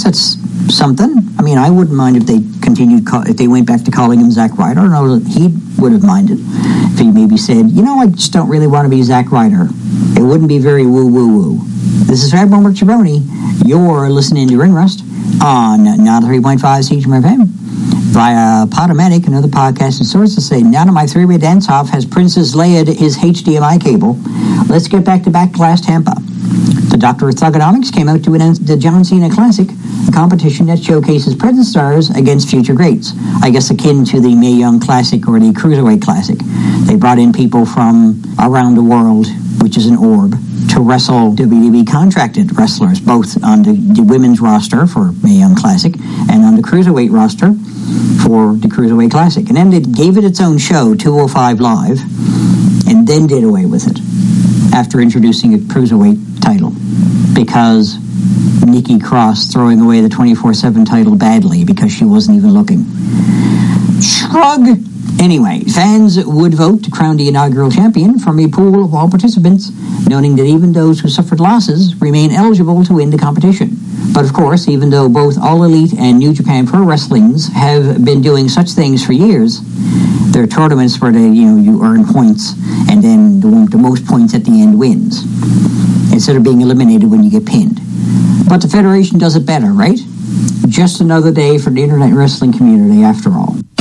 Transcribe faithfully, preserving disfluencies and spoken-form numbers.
guess that's something. I mean, I wouldn't mind if they continued, call, if they went back to calling him Zack Ryder. I don't know that he would have minded if he maybe said, you know, I just don't really want to be Zack Ryder. It wouldn't be very woo-woo-woo. This is Admiral Mark Cerrone. You're listening to Ring Rust on ninety-three point five C H M F M via Podomatic and other podcasting sources. Say, now to my three-way dance-off has Princess Leia his H D M I cable. Let's get back to Backlash Tampa. The Doctor of Thugonomics came out to announce the John Cena Classic, a competition that showcases present stars against future greats. I guess akin to the Mae Young Classic or the Cruiserweight Classic. They brought in people from around the world, which is an orb, to wrestle W W E contracted wrestlers, both on the, the women's roster for Mae Young Classic and on the Cruiserweight roster for the Cruiserweight Classic. And then they gave it its own show, two oh five Live, and then did away with it after introducing a Cruiserweight title because Nikki Cross throwing away the twenty-four seven title badly because she wasn't even looking. Shrug! Anyway, fans would vote to crown the inaugural champion from a pool of all participants, noting that even those who suffered losses remain eligible to win the competition. But of course, even though both All Elite and New Japan Pro Wrestlings have been doing such things for years, there are tournaments where they, you know, you earn points, and then the one with the most points at the end wins, instead of being eliminated when you get pinned. But the Federation does it better, right? Just another day for the internet wrestling community, after all.